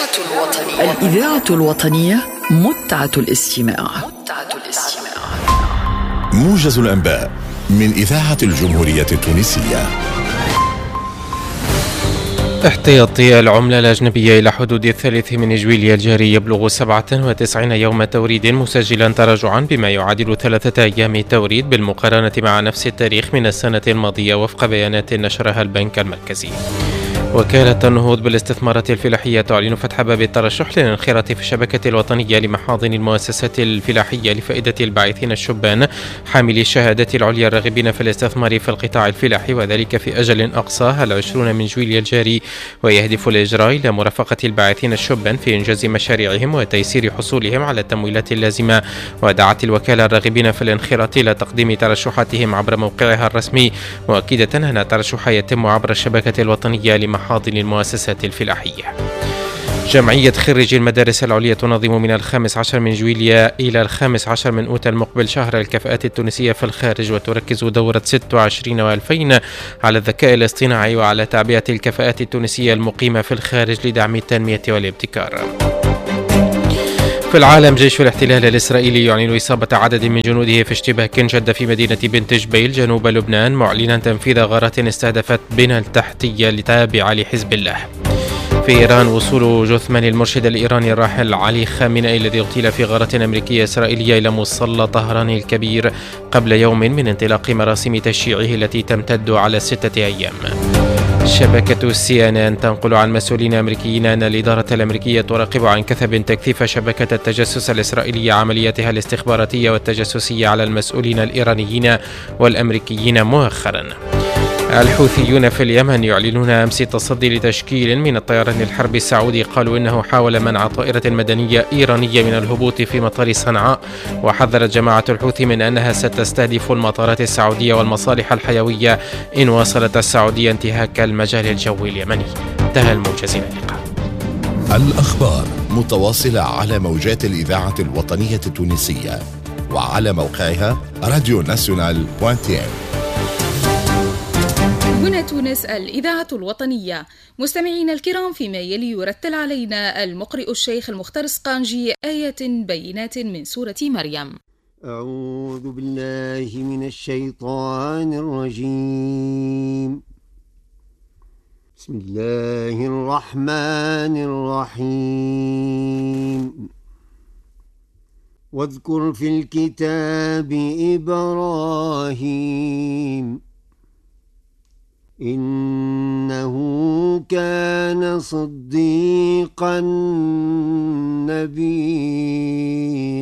الإذاعة الوطنية متعة الاستماع. موجز الأنباء من إذاعة الجمهورية التونسية. احتياطي العملة الأجنبية إلى حدود 3 من جويلية الجاري يبلغ 97 يوم توريد، مسجلا تراجعا بما يعادل 3 أيام توريد بالمقارنة مع نفس التاريخ من السنة الماضية، وفق بيانات نشرها البنك المركزي. وكالة النهوض بالاستثمارات الفلاحية تعلن فتح باب الترشح للانخراط في الشبكة الوطنية لمحاضن المؤسسات الفلاحية لفائدة الباعثين الشبان حاملي الشهادات العليا الراغبين في الاستثمار في القطاع الفلاحي، وذلك في أجل أقصاها 20 من جويلية الجاري، ويهدف الإجراء إلى مرافقة الباعثين الشبان في إنجاز مشاريعهم وتيسير حصولهم على التمويلات اللازمة. ودعت الوكالة الراغبين في الانخراط إلى تقديم ترشحاتهم عبر موقعها الرسمي، مؤكدة أن الترشح يتم عبر الشبكة الوطنية لمحاضن المؤسسات الفلاحية. جمعية خريجي المدارس العليا تنظم من 15 من جويلية إلى 15 من أوت المقبل شهر الكفاءات التونسية في الخارج، وتركز دورة 26 و2000 على الذكاء الاصطناعي وعلى تعبئة الكفاءات التونسية المقيمة في الخارج لدعم التنمية والابتكار. في العالم، جيش الاحتلال الإسرائيلي يعلن إصابة عدد من جنوده في اشتباك جد في مدينة بنت جبيل جنوب لبنان، معلنا تنفيذ غارات استهدفت بنى التحتية التابعة لحزب الله. في إيران، وصول جثمان المرشد الإيراني الراحل علي خامنئي الذي اغتيل في غارة أمريكية إسرائيلية إلى مصلى طهران الكبير قبل يوم من انطلاق مراسم تشييعه التي تمتد على 6 أيام. شبكة CNN تنقل عن مسؤولين أمريكيين أن الإدارة الأمريكية تراقب عن كثب تكثيف شبكة التجسس الإسرائيلية عملياتها الاستخباراتية والتجسسية على المسؤولين الإيرانيين والأمريكيين مؤخرا. الحوثيون في اليمن يعلنون أمس التصدي لتشكيل من الطيران الحربي السعودي قالوا إنه حاول منع طائرة مدنية إيرانية من الهبوط في مطار صنعاء، وحذرت جماعة الحوثي من أنها ستستهدف المطارات السعودية والمصالح الحيوية إن واصلت السعودية انتهاك المجال الجوي اليمني. انتهى الموجز. الأخبار متواصلة على موجات الإذاعة الوطنية التونسية وعلى موقعها radionational.tn. هنا تونس، الإذاعة الوطنية. مستمعين الكرام، فيما يلي يرتل علينا المقرئ الشيخ المختار السقانجي آيات بينات من سورة مريم. أعوذ بالله من الشيطان الرجيم. بسم الله الرحمن الرحيم. واذكر في الكتاب إبراهيم إنه كان صديقا نبيا